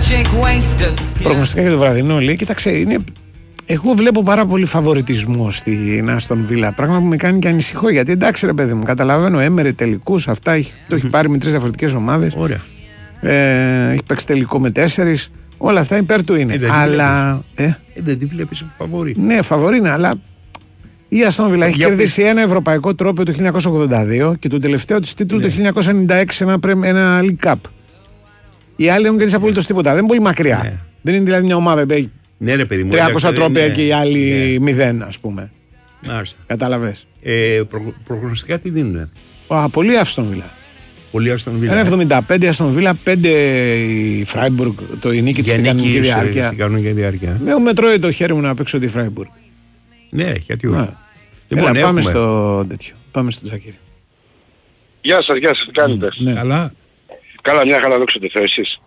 Προγνωστικά για το βραδινό, λέει, κοίταξε, εγώ βλέπω πάρα πολύ φαβοριτισμό στην Άστον Βίλα. Πράγμα που με κάνει και ανησυχώ. Γιατί εντάξει, ρε παιδί μου, καταλαβαίνω, έμερε τελικούς, αυτά το έχει πάρει με 3 διαφορετικές ομάδες. Ωραία. Έχει παίξει τελικό με 4. Όλα αυτά υπέρ του είναι. Αλλά. Δεν τη βλέπεις φαβορί. Ναι, φαβορί είναι, αλλά η Άστον Βίλα έχει κερδίσει ένα ευρωπαϊκό τρόπαιο το 1982 και το τελευταίο της τίτλου το 1996 ένα League Cup. Οι άλλοι έχουν κερδίσει απολύτως τίποτα. Δεν είναι πολύ μακριά. Ναι. Δεν είναι δηλαδή μια ομάδα που έχει 300 τρόπαια και οι άλλοι 0, ας πούμε. Κατάλαβες. Προγνωστικά τι δίνουνε? Πολύ Άστον Βίλα. Πολύ Άστον Βίλα. 1,75 Άστον Βίλα, 5 η Φράιμπουργκ, η νίκη της στην κανονική διάρκεια. Μετρώει το χέρι μου να παίξω τη Φράιμπουργκ. Ναι, γιατί όχι. Λοιπόν, πάμε στο τέτοιο. Πάμε στο Τζάκηρη. Γεια σας, τι κάνετε? Καλά. Καλά, μια χαρά, δόξα τω Θεώ, εσείς?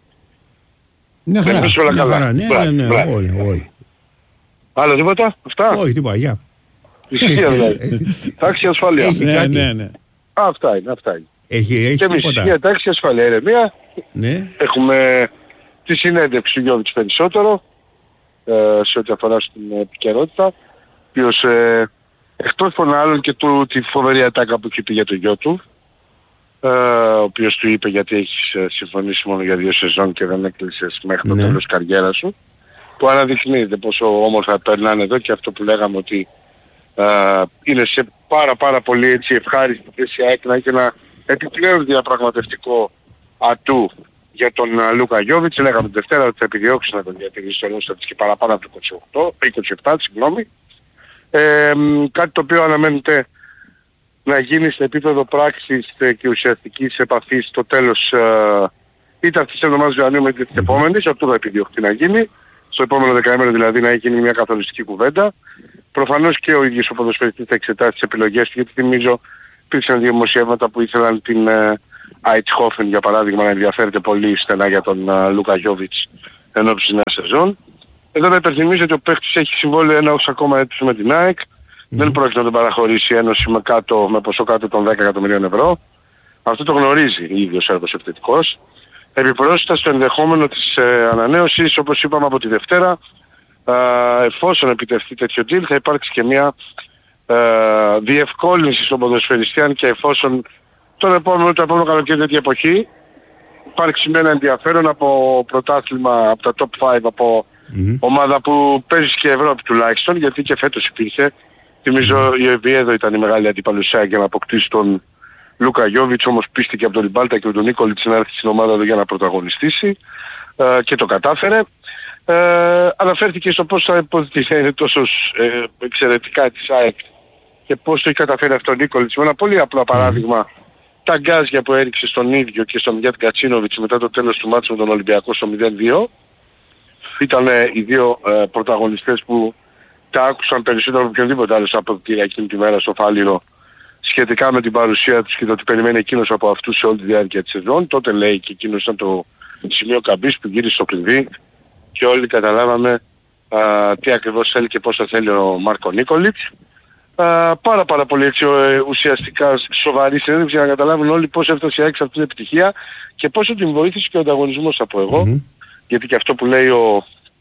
Μια χαρά. Ναι, όλοι. Άλλο τίποτα, αυτά? Όχι, τίποτα, γεια. Ησυχία δηλαδή. Τάξη, ασφάλεια. Ναι. Αυτά είναι. Έχει και εμείς ησυχία, τάξη, ασφάλεια, ηρεμία. Ναι. Έχουμε τη συνέντευξη του Γιώβιτς περισσότερο, σε ό,τι αφορά στην επικαιρότητα, ο οποίος εκτός των άλλων και τη φοβερή ατάκα που έχει πει για το γιο του, ο οποίος του είπε γιατί έχεις συμφωνήσει μόνο για 2 σεζόν και δεν έκλεισες μέχρι το τέλος της καριέρας σου, που αναδεικνύεται πόσο όμορφα περνάνε εδώ και αυτό που λέγαμε ότι είναι σε πάρα πολύ έτσι ευχάριστη θέση να έχει ένα επιπλέον διαπραγματευτικό ατού για τον Λούκα Γιώβιτς. Λέγαμε την Δευτέρα ότι θα επιδιώξει να τον διατηρήσει στο ρόστερ της και παραπάνω από το 27, συγγνώμη. Κάτι το οποίο αναμένεται να γίνει σε επίπεδο πράξης και ουσιαστικής επαφής στο τέλος είτε αυτής της εβδομάδας Ιανουαρίου είτε της επόμενης. Αυτό θα επιδιωχθεί να γίνει. Στο επόμενο δεκαήμερο δηλαδή να γίνει μια καθοριστική κουβέντα. Προφανώς και ο ίδιος ο ποδοσφαιριστής θα εξετάσει τις επιλογές του, γιατί θυμίζω υπήρξαν δημοσιεύματα που ήθελαν την Αιτχόφεν για παράδειγμα να ενδιαφέρεται πολύ στενά για τον Λούκα Γιώβιτς εν ώψη της νέας σεζόν. Εδώ να υπενθυμίζω ότι ο παίκτης έχει συμβόλαιο 1 ακόμα έτους με την ΑΕΚ. Δεν πρόκειται να τον παραχωρήσει η Ένωση με ποσό κάτω των 10 εκατομμυρίων ευρώ. Αυτό το γνωρίζει ο ίδιος Σέρβος επιθετικός. Επιπρόσθετα στο ενδεχόμενο της ανανέωσης, όπως είπαμε από τη Δευτέρα, εφόσον επιτευχθεί τέτοιο deal θα υπάρξει και μια διευκόλυνση στον ποδοσφαιριστή, αν και εφόσον το επόμενο καλοκαίρι τέτοια εποχή υπάρξει με ένα ενδιαφέρον από πρωτάθλημα, από τα top 5, από ομάδα που παίζει και Ευρώπη τουλάχιστον, γιατί και φέτος υπήρχε. Θυμίζω η Εβιέδο ήταν η μεγάλη αντιπαλουσία για να αποκτήσει τον Λούκα Γιώβιτς, όμως πίστηκε από τον Λιμπάλτα και τον Νίκολιτς να έρθει στην ομάδα εδώ για να πρωταγωνιστήσει και το κατάφερε. Αναφέρθηκε στο πώς θα είναι τόσο εξαιρετικά της ΑΕΚ και πώς το έχει καταφέρει αυτό ο Νίκολιτς. Με ένα πολύ απλό παράδειγμα, τα γκάζια που έριξε στον ίδιο και στον Μιάτ Κατσίνοβιτς μετά το τέλος του μάτσου με τον Ολυμπιακό στο 0-2. Ήταν οι δύο πρωταγωνιστές που τα άκουσαν περισσότερο από οποιονδήποτε άλλος από εκείνη τη μέρα στο Φάληρο σχετικά με την παρουσία τους και το ότι περιμένει εκείνος από αυτούς σε όλη τη διάρκεια της σεζόν. Τότε λέει και εκείνος ήταν το σημείο καμπής που γύρισε στο κλειδί και όλοι καταλάβαμε τι ακριβώς θέλει και πώς θα θέλει ο Μάρκο Νίκολιτς. Πάρα πολύ έτσι, ουσιαστικά σοβαρή συνέντευξη για να καταλάβουν όλοι πώς έφτασε η ΑΕΚ σε αυτή την επιτυχία και πόσο την βοήθησε και ο ανταγωνισμός, θα πω εγώ. Γιατί και αυτό που λέει ο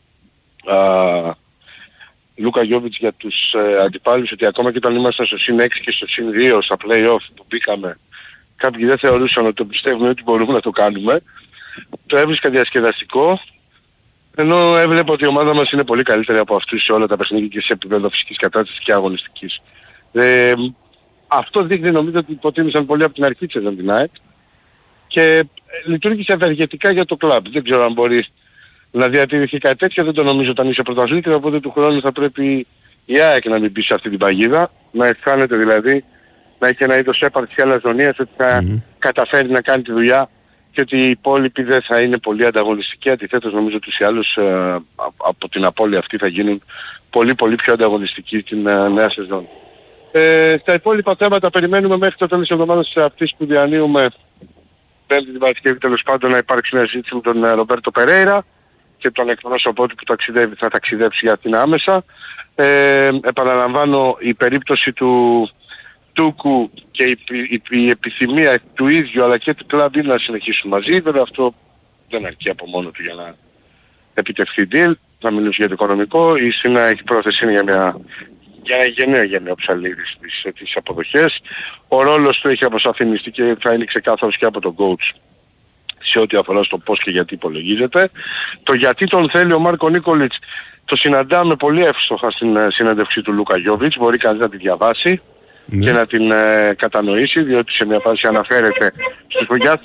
Λούκα Γιώβιτς για τους αντιπάλους, ότι ακόμα και όταν ήμασταν στο συν 6 και στο συν 2 στα play-off που μπήκαμε, κάποιοι δεν θεωρούσαν ότι το πιστεύουμε ότι μπορούμε να το κάνουμε. Το έβρισκα διασκεδαστικό, ενώ έβλεπα ότι η ομάδα μας είναι πολύ καλύτερη από αυτούς σε όλα τα παιχνίδια και σε επίπεδο φυσικής κατάστασης και αγωνιστικής. Αυτό δείχνει, νομίζω ότι υποτίμησαν πολύ από την αρχή της σεζόν την ΑΕΚ και λειτουργήσε ευεργετικά για το κλαμπ. Δεν ξέρω αν μπορεί να διατηρηθεί κάτι τέτοιο, δεν το νομίζω όταν είσαι πρωταθλήτρια, οπότε του χρόνου θα πρέπει η ΑΕΚ να μην μπει σε αυτή την παγίδα, να αισθάνεται δηλαδή, να έχει ένα είδος έπαρξης αλαζονίας ότι θα καταφέρει να κάνει τη δουλειά και ότι οι υπόλοιποι δεν θα είναι πολύ ανταγωνιστικοί. Αντιθέτως νομίζω ότι οι άλλους από την απώλεια αυτή θα γίνουν πολύ πιο ανταγωνιστικοί την νέα σεζόν. Στα υπόλοιπα θέματα περιμένουμε μέχρι το τέλος της εβδομάδας αυτής που διανύουμε, Πέμπτη την Παρασκευή τέλος πάντων, να υπάρξει μια συζήτηση με τον Ρομπέρτο Περέιρα και τον εκπρόσωπό του που θα ταξιδέψει για την άμεσα. Επαναλαμβάνω, η περίπτωση του Τούκου και η επιθυμία του ίδιου αλλά και του κλαμπ είναι να συνεχίσουν μαζί. Βέβαια αυτό δεν αρκεί από μόνο του για να επιτευχθεί deal. Να μιλήσω για το οικονομικό, η Σίνα έχει πρόθεση για ένα γενναίο ο Ψαλίδης τις αποδοχές. Ο ρόλος του έχει αποσαφινιστεί και θα είναι ξεκάθαρος και από τον coach σε ό,τι αφορά στο πώς και γιατί υπολογίζεται. Το γιατί τον θέλει ο Μάρκο Νίκολιτς το συναντάμε πολύ εύστοχα στην συνέντευξη του Λούκα Γιόβιτς, μπορεί κανείς να τη διαβάσει και να την κατανοήσει, διότι σε μια φάση αναφέρεται στους γεια.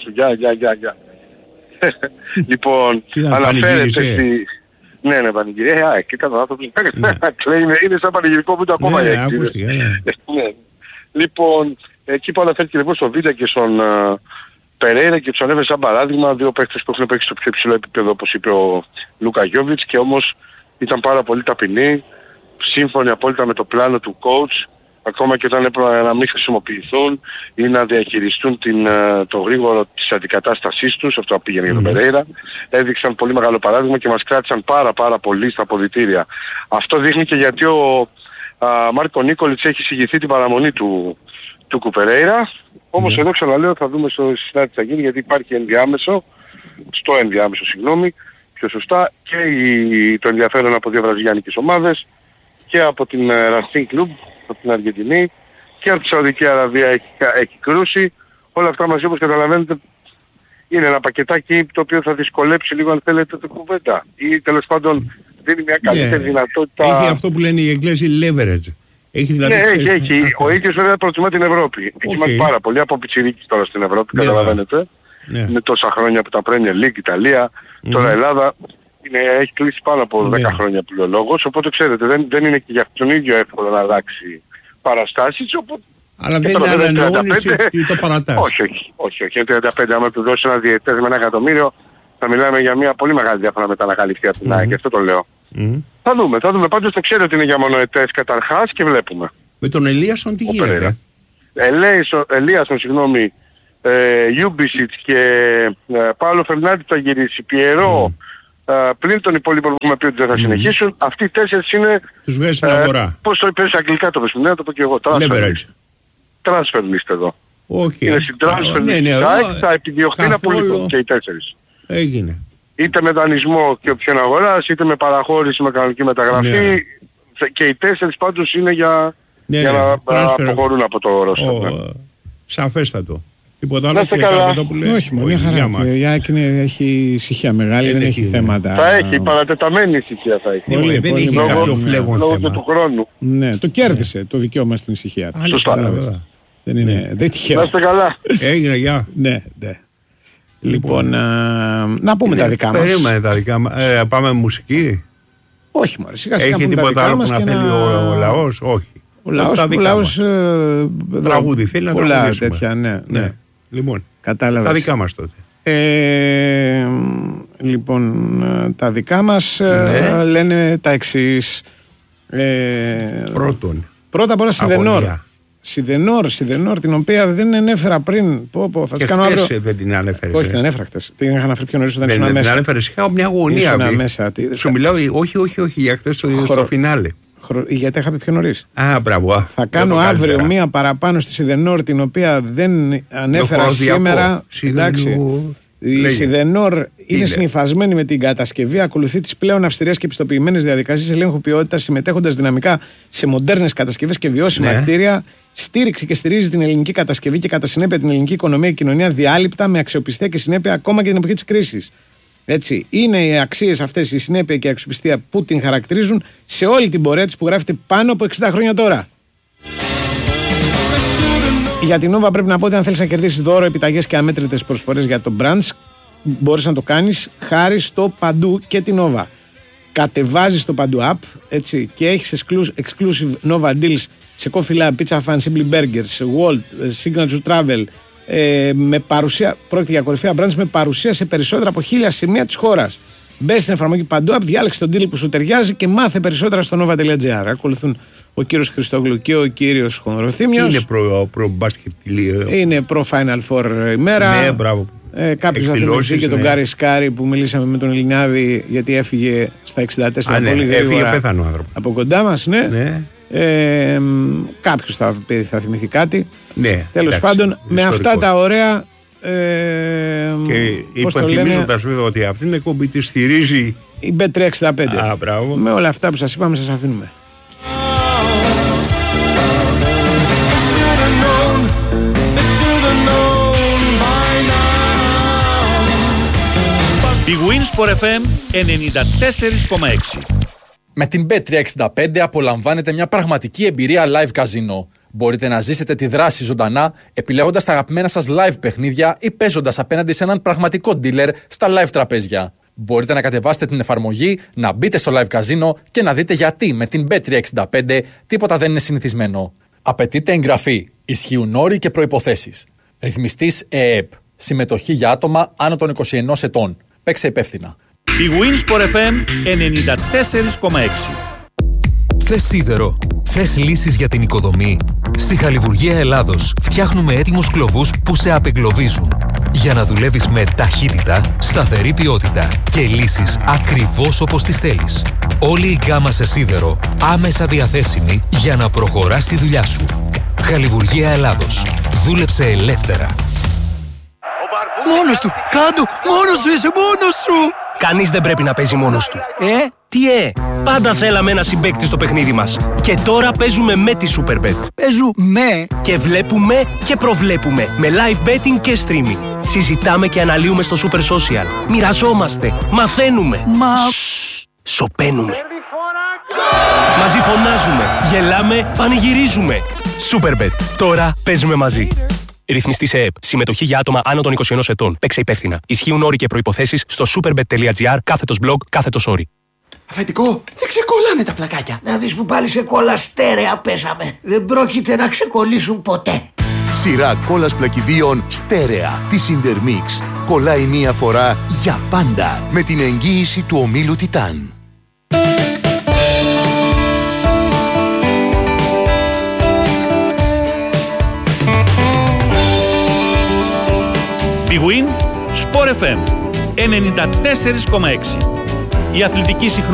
Λοιπόν, αναφέρεται στη... Ναι, πανηγυρία, και κατά άνθρωπος είναι σαν πανηγυρικό βίντεο ακόμα. Λοιπόν, εκεί που αναφέρθηκε λοιπόν στο βίντεο και στον Περέιρα και τους ανέφερε σαν παράδειγμα δύο παίκτες που έχουν παίξει στο πιο υψηλό επίπεδο, όπως είπε ο Λούκα Γιόβιτς, και όμως ήταν πάρα πολύ ταπεινοί, σύμφωνοι απόλυτα με το πλάνο του coach, ακόμα και όταν έπρεπε να μην χρησιμοποιηθούν ή να διαχειριστούν το γρήγορο της αντικατάστασής τους, αυτό που πήγαινε για τον Περέιρα, έδειξαν πολύ μεγάλο παράδειγμα και μας κράτησαν πάρα πολύ στα αποδυτήρια. Αυτό δείχνει και γιατί ο Μάρκο Νίκολιτς έχει συγγυηθεί την παραμονή του Περέιρα. Όμως εδώ ξαναλέω, θα δούμε στο συνάντηση θα γίνει, γιατί υπάρχει πιο σωστά, και το ενδιαφέρον από δύο βραζιλιάνικες ομάδες και από την Racing Club, από την Αργεντινή, και από τη Σαουδική Αραβία έχει κρούσει. Όλα αυτά μαζί, όπως καταλαβαίνετε, είναι ένα πακετάκι το οποίο θα δυσκολέψει λίγο, αν θέλετε, την κουβέντα, ή τέλος πάντων δίνει μια καλύτερη δυνατότητα. Έχει αυτό που λένε οι Εγγλέζοι leverage. Έχει δηλαδή έχει. Ο ίδιος βέβαια προτιμά την Ευρώπη. Έχει μάθει πάρα πολύ από πιτσιρίκης τώρα στην Ευρώπη, καταλαβαίνετε. Είναι τόσα χρόνια από τα Premier League, Ιταλία, τώρα Ελλάδα. Έχει κλείσει πάνω από 10 χρόνια πλειολόγος, οπότε ξέρετε δεν είναι και για τον ίδιο εύκολο να αλλάξει παραστάσεις, οπότε... Αλλά δεν είναι ανανεώνεις ή το παρατάς. Όχι, 35, άμα του δώσει ένα διαιτητές με 1 εκατομμύριο, θα μιλάμε για μια πολύ μεγάλη διαφορά μετά να καλυφθεί από την ΑΕΚ, και αυτό το λέω. Θα δούμε, πάντως το ξέρω ότι είναι για μονοετές καταρχάς και βλέπουμε. Με τον Ελίασον τι γίνεται? Ελίασον, συγγνώμη, Ιούμπισιτς και Πάολο Φερνάντι θα γυρίσει, Πιερό, πλην των υπόλοιπων που έχουμε πει ότι δεν θα συνεχίσουν. Αυτοί οι 4 είναι... Τους βγάζει στην αγορά. Πώς το είπες αγγλικά το πες, να το πω και εγώ. Transfer list εδώ. Είναι στην transfer list, θα επιδιωχθεί να πουληθούν και οι 4. Έγινε. Είτε με δανεισμό και όποιον αγοράς, είτε με παραχώρηση με κανονική μεταγραφή. Και οι 4 πάντως είναι για να αποχωρούν από το ρόστερ. Σαφέστατο. Τίποτα άλλο και καλά. Όχι, μια χαρά. Η ΑΕΚ έχει ησυχία μεγάλη, δεν έχει θέματα. Θα έχει, παρατεταμένη ησυχία θα έχει. Δεν έχει κάποιο φλέγον θέμα. Λόγω του χρόνου. Ναι, το κέρδισε το δικαίωμα στην ησυχία. Σωστά. Δεν είναι τυχαίο. Να είστε καλά. Έγινε, γεια. Ναι. Λοιπόν, να πούμε τα δικά μας. Περίμενε τα δικά μας. Πάμε με μουσική. Όχι μωρέ, σιγά σιγά έχει τίποτα άλλο που να θέλει ο λαός? Όχι. Ο λαός τραγούδι θέλει να τραγουδήσουμε. Τέτοια, ναι. Λοιπόν, κατάλαβες. Τα δικά μας τότε. Λοιπόν, τα δικά μας λένε τα εξής. Πρώτα απ' όλα Σιδενόρ, την οποία δεν ανέφερα πριν. Θα τις κάνω αύριο. Δεν την ανέφερε. Όχι, την ανέφερα χτες. Την είχα αναφέρει πιο νωρίς όταν ήσουν μέσα. μέσα. Την ανέφερες, είχα μια αγωνία. Σου μιλάω, όχι, για χτες στο φινάλε. Γιατί είχα πει πιο νωρίς. Μπράβο. Θα κάνω αύριο μία παραπάνω στη Σιδενόρ, την οποία δεν ανέφερα σήμερα. Εντάξει. Η Σιδενόρ είναι συνυφασμένη με την κατασκευή, ακολουθεί τις πλέον αυστηρές και επιστοποιημένες διαδικασίες ελέγχου ποιότητας, συμμετέχοντας δυναμικά σε μοντέρνες κατασκευές και βιώσιμα κτίρια. Στήριξε και στηρίζει την ελληνική κατασκευή και κατά συνέπεια την ελληνική οικονομία και κοινωνία διάλειπτα, με αξιοπιστία και συνέπεια ακόμα και την εποχή της κρίσης. Έτσι, είναι οι αξίες αυτές, η συνέπεια και η αξιοπιστία που την χαρακτηρίζουν σε όλη την πορεία της που γράφεται πάνω από 60 χρόνια τώρα. Για την Nova πρέπει να πω ότι αν θέλεις να κερδίσεις δώρο, επιταγές και αμέτρητες προσφορές για το branch, μπορείς να το κάνεις χάρη στο Παντού και την Nova. Κατεβάζεις το Παντού app, έτσι, και έχεις exclusive Nova deals σε Coffee Lab, Pizza Fan, Simply Burgers, Walt, Signature Travel, με παρουσία, πρόκειται για κορυφαία branch με παρουσία σε περισσότερα από 1000 σημεία της χώρας. Μπες στην εφαρμογή Παντού App, διάλεξε τον deal που σου ταιριάζει και μάθε περισσότερα στο nova.gr. Ακολουθούν ο κύριος Χριστόγλου και ο κύριος Χονδροθύμιος. Είναι προ-μπάσκετ. Είναι προ-Final Four ημέρα. Ναι, μπράβο. Κάποιος θα θυμηθεί και τον Γκάρι Σκάρι που μιλήσαμε με τον Ελληνιάδη, γιατί έφυγε στα 64 πολύ γρήγορα. Έφυγε, πέθανε ο άνθρωπος. Από κοντά μας, ναι. Κάποιος θα θυμηθεί κάτι. Ναι, τέλος πάντων, με αυτά τα ωραία Και υπενθυμίζοντας βέβαια ότι αυτή την εκπομπή τη στηρίζει η Bet365. Με όλα αυτά που σας είπαμε, σας αφήνουμε. Η Winsport FM 94,6. Με την Bet365 απολαμβάνετε μια πραγματική εμπειρία live καζίνο. Μπορείτε να ζήσετε τη δράση ζωντανά, επιλέγοντας τα αγαπημένα σας live παιχνίδια ή παίζοντας απέναντι σε έναν πραγματικό dealer στα live τραπέζια. Μπορείτε να κατεβάσετε την εφαρμογή, να μπείτε στο live καζίνο και να δείτε γιατί με την Bet365 τίποτα δεν είναι συνηθισμένο. Απαιτείται εγγραφή. Ισχύουν όροι και προϋποθέσεις. Ρυθμιστής ΕΕΠ. Συμμετοχή για άτομα άνω των 21 ετών. Παίξε υπεύθυνα. Η Winsport FM 94,6. Θες σίδερο? Θες λύσεις για την οικοδομή? Στη Χαλιβουργία Ελλάδος φτιάχνουμε έτοιμους κλωβούς που σε απεγκλωβίζουν. Για να δουλεύεις με ταχύτητα, σταθερή ποιότητα και λύσεις ακριβώς όπως τις θέλεις. Όλη η γκάμα σε σίδερο άμεσα διαθέσιμη για να προχωράς τη δουλειά σου. Χαλιβουργία Ελλάδος. Δούλεψε ελεύθερα. Μόνος του! Κάντο! Μόνος σου είσαι! Μόνος σου! Κανείς δεν πρέπει να παίζει μόνος του. Τι Πάντα θέλαμε ένα συμπαίκτη στο παιχνίδι μας. Και τώρα παίζουμε με τη Superbet. Παίζουμε και βλέπουμε και προβλέπουμε. Με live betting και streaming. Συζητάμε και αναλύουμε στο Super Social. Μοιραζόμαστε. Μαθαίνουμε. Σωπαίνουμε. Μαζί φωνάζουμε. Γελάμε. Πανηγυρίζουμε. Superbet. Τώρα παίζουμε μαζί. Ρυθμιστή σε ΕΕΠ. Συμμετοχή για άτομα άνω των 21 ετών. Παίξε υπεύθυνα. Ισχύουν όροι και προϋποθέσεις στο superbet.gr/blog/όροι. Αφεντικό, δεν ξεκολλάνε τα πλακάκια. Να δεις που πάλι σε κόλλα στέρεα πέσαμε. Δεν πρόκειται να ξεκολλήσουν ποτέ. Σειρά κόλλας πλακιδίων στέρεα της Intermix. Κολλάει μία φορά για πάντα με την εγγύηση του ομίλου Τιτάν. Big Win Sport FM 94,6. Η αθλητική συχνότητα